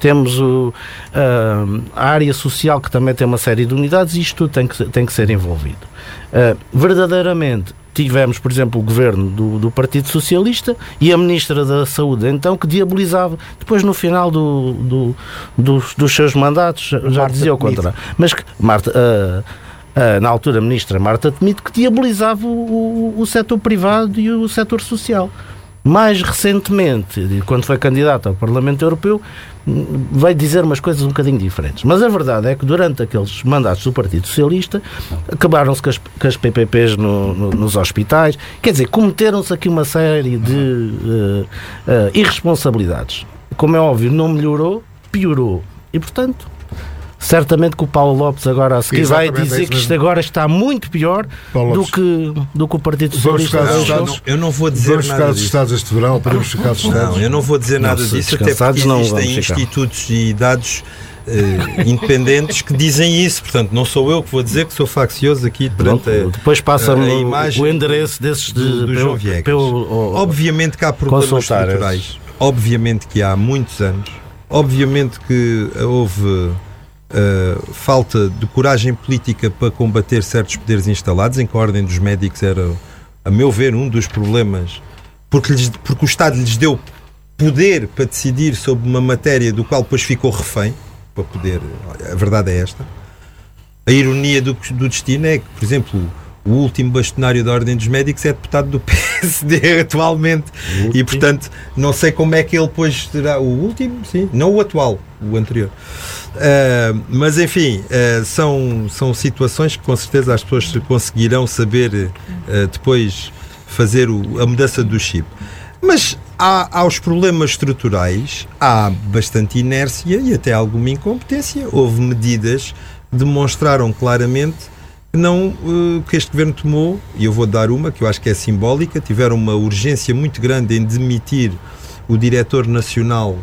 temos a área social, que também tem uma série de unidades, e isto tudo tem que ser envolvido. Verdadeiramente, tivemos, por exemplo, o governo do Partido Socialista e a Ministra da Saúde, então, que diabolizava, depois no final dos seus mandatos, já dizia o contrário. Mas que na altura a Ministra Marta Temido, que diabolizava o setor privado e o setor social. Mais recentemente, quando foi candidata ao Parlamento Europeu, veio dizer umas coisas um bocadinho diferentes. Mas a verdade é que durante aqueles mandatos do Partido Socialista acabaram-se com as PPPs nos hospitais. Quer dizer, cometeram-se aqui uma série de irresponsabilidades. Como é óbvio, não melhorou, piorou. E, portanto, certamente que o Paulo Lopes agora a seguir vai dizer que isto agora está muito pior do que o Partido Socialista. Eu não vou dizer nada disso. Vamos ficar assustados este verão, podemos ficar assustados. Não, eu não vou dizer nada disso, até porque existem institutos e dados independentes que dizem isso. Portanto, não sou eu que vou dizer, que sou faccioso aqui perante depois passa-me o endereço desses do João Viegas. Obviamente que há problemas estruturais. Obviamente que há muitos anos. Obviamente que houve falta de coragem política para combater certos poderes instalados, em que a Ordem dos Médicos era, a meu ver, um dos problemas, porque o Estado lhes deu poder para decidir sobre uma matéria do qual depois ficou refém, para poder, a verdade é esta. A ironia do destino é que, por exemplo, o último bastonário da Ordem dos Médicos é deputado do PSD atualmente, e portanto não sei como é que ele depois terá o último, sim, não o atual, o anterior. Mas enfim, são situações que com certeza as pessoas conseguirão saber depois fazer a mudança do chip. Mas há os problemas estruturais, há bastante inércia e até alguma incompetência. Houve medidas que demonstraram claramente que este governo tomou, e eu vou dar uma que eu acho que é simbólica. Tiveram uma urgência muito grande em demitir o diretor nacional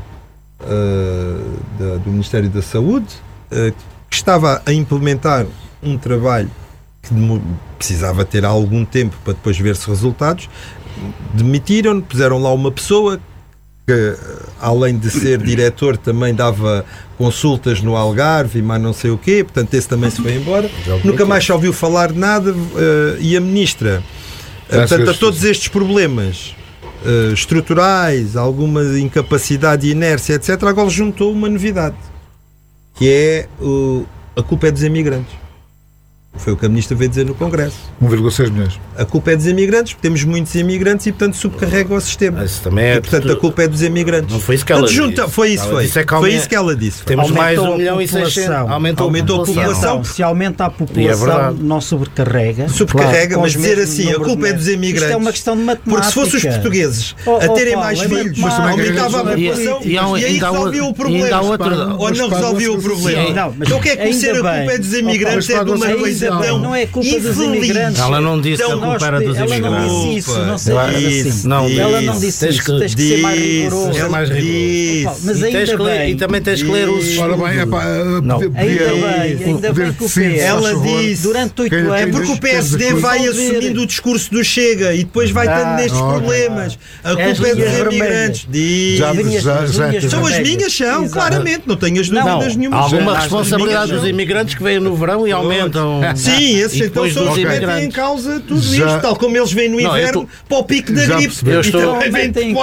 do Ministério da Saúde, que estava a implementar um trabalho que precisava ter algum tempo para depois ver-se resultados. Demitiram, puseram lá uma pessoa que, além de ser diretor, também dava consultas no Algarve e mais não sei o quê, portanto esse também se foi embora. Nunca mais se ouviu falar de nada. E a ministra, portanto, a todos estes problemas estruturais, alguma incapacidade e inércia, etc., agora juntou uma novidade, que é a culpa é dos imigrantes. Foi o que a ministra veio dizer no Congresso. 1,6 milhões. A culpa é dos imigrantes, porque temos muitos imigrantes e, portanto, subcarrega o sistema. Isso também é, e, portanto, a culpa é dos imigrantes. Não foi isso que ela disse. Foi isso que ela disse. Temos mais 1.600.000. Aumentou a população. Se aumenta a população, não sobrecarrega. Subcarrega, mas dizer assim, a culpa é dos imigrantes. Isto é uma questão de matemática. Porque se fossem os portugueses a terem mais filhos, aumentava a população e aí resolvia o problema. Ou não resolvia o problema. Então o que é que ser a culpa é dos imigrantes é de uma coisa tão... Não é culpa dos imigrantes. Ela não disse que a culpa era dos imigrantes. Ela não disse isso, não sei assim. Ela não disse isso. Tens que ser mais rigoroso. É mais rigoroso. Mas ainda bem. E também tens que ler os... Ora bem, ainda bem que o PS... Ela disse... Durante 8 anos... É porque o PSD vai assumindo o discurso do Chega e depois vai tendo nestes problemas. A culpa é dos imigrantes. São as minhas, são, claramente. Não tenho as dúvidas nenhuma. Há alguma responsabilidade dos imigrantes que vêm no verão e aumentam... Sim, esses então são os que metem em causa tudo isto, tal como eles vêm no inverno para o pico da gripe. Eu estou a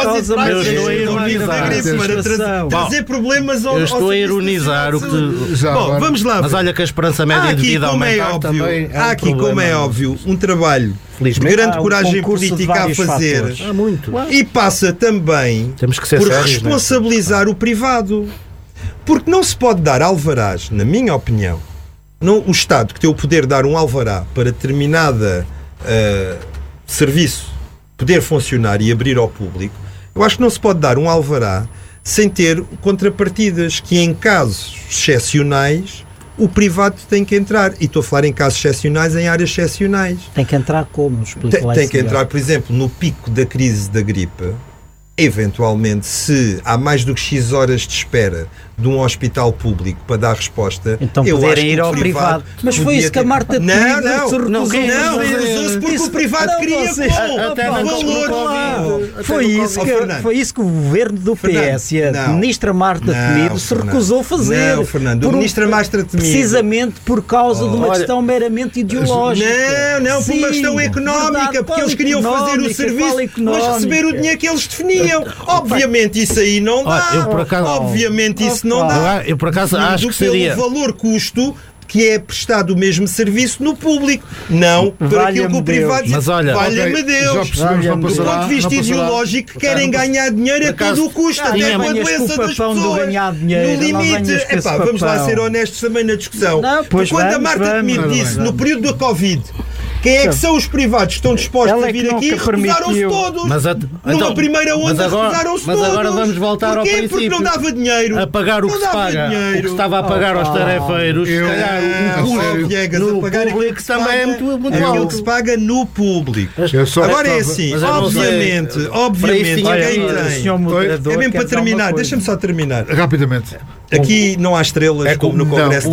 trazer problemas ao... Eu estou a ironizar o que tu... Bom, vamos lá. Mas olha que a esperança média de vida aumentar também. Há aqui, como é óbvio, um trabalho de grande coragem política a fazer. E passa também por responsabilizar o privado. Porque não se pode dar alvarás, na minha opinião, o Estado que tem o poder de dar um alvará para determinada serviço poder funcionar e abrir ao público, eu acho que não se pode dar um alvará sem ter contrapartidas, que em casos excepcionais o privado tem que entrar. E estou a falar em casos excepcionais, em áreas excepcionais. Tem que entrar como? Tem que entrar, por exemplo, no pico da crise da gripe. eventualmente, se há mais do que X horas de espera de um hospital público para dar resposta, então poderem ir ao privado. Mas foi isso que a Marta Temido se recusou-se porque o privado queria valor. Foi isso que o governo do PS e a ministra Marta Temido se recusou a fazer. Não, Fernando, a ministra Marta Temido... Precisamente por causa de uma questão meramente ideológica. Não, por uma questão económica, porque eles queriam fazer o serviço, mas receber o dinheiro que eles definiam. Obviamente isso aí não dá. Obviamente isso não dá. Eu por acaso acho que seria... Pelo valor-custo que é prestado o mesmo serviço no público, não para aquilo que o privado diz. Mas olha, valha-me Deus, do ponto de vista ideológico, querem ganhar dinheiro a todo o custo, até com a doença das pessoas, no limite. Vamos lá ser honestos também na discussão. Quando a Marta Temido disse, no período da Covid, quem é que são os privados que estão dispostos a vir aqui? Recusaram-se todos. Numa primeira onda recusaram-se todos. Mas agora vamos voltar ao princípio. Porque não dava dinheiro. A pagar o que se paga. O que estava a pagar aos tarefeiros. Se calhar no público também é muito alto. É o que se paga no público. Agora é assim, obviamente, quem tem... É mesmo para terminar, deixa-me só terminar. Rapidamente. Aqui não há estrelas como no Congresso.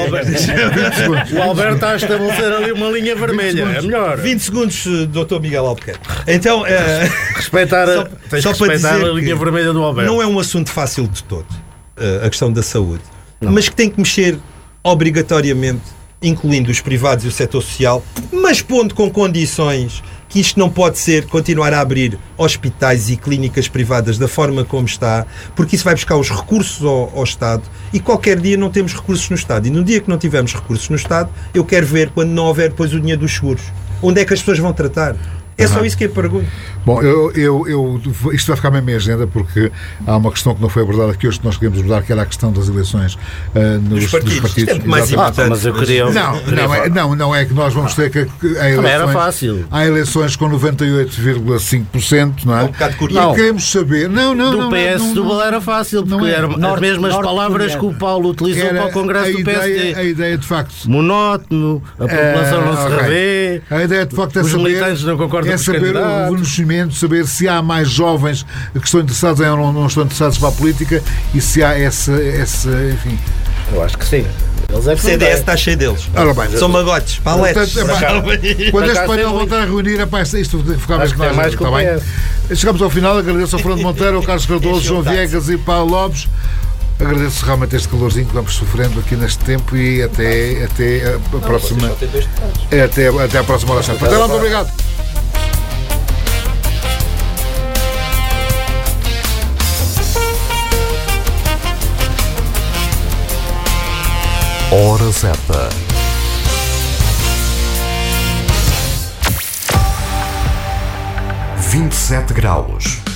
O Alberto está a estabelecer ali uma linha vermelha. É melhor. 20 segundos, Dr. Miguel Albuquerque. Então, respeitar a linha vermelha do Alberto. Não é um assunto fácil de todo, a questão da saúde, mas que tem que mexer obrigatoriamente, incluindo os privados e o setor social, mas pondo com condições que isto não pode ser continuar a abrir hospitais e clínicas privadas da forma como está, porque isso vai buscar os recursos ao Estado e qualquer dia não temos recursos no Estado. E no dia que não tivermos recursos no Estado, eu quero ver, quando não houver depois o dinheiro dos seguros, onde é que as pessoas vão tratar? É só isso que eu pergunto. Bom, isto vai ficar na minha agenda porque há uma questão que não foi abordada aqui hoje que nós queríamos abordar, que era a questão das eleições dos partidos. Isto é mais importante. Mas eu queria... Não é que nós vamos ter que... Era fácil. Há eleições com 98,5%, não é? Um bocado curioso. Não queremos saber... Do PS Setúbal era fácil, porque eram as mesmas palavras que o Paulo utilizou para o Congresso do PSD. A ideia, de facto... Monótono, a população não se revê... A ideia, de facto, é os saber... militantes não concordam. É saber o conhecimento, saber se há mais jovens que estão interessados ou não estão interessados para a política e se há essa enfim. Eu acho que sim. O CDS está cheio deles. São magotes, paletes. Quando este painel voltar a reunir, isto ficava mais está bem? Chegamos ao final, agradeço ao Fernando Monteiro, ao Carlos Cardoso, João Viegas e Paulo Lopes. Agradeço realmente este calorzinho que vamos sofrendo aqui neste tempo e até a próxima. Até a próxima hora. Até lá, muito obrigado. Hora certa. 27 graus.